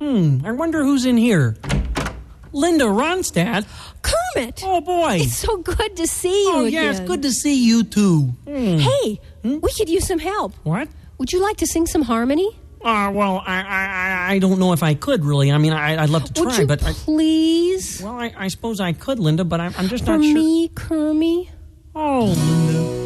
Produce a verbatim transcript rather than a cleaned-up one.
Hmm, I wonder who's in here. Linda Ronstadt? Kermit! Oh, boy. It's so good to see you Oh, again. yeah, it's good to see you, too. Hmm. Hey, Hmm? we could use some help. What? Would you like to sing some harmony? Uh, well, I, I, I don't know if I could, really. I mean, I, I'd love to try, Would you but... I, please? well, I, I suppose I could, Linda, but I'm, I'm just For not sure. me, Kermie? Oh, Linda.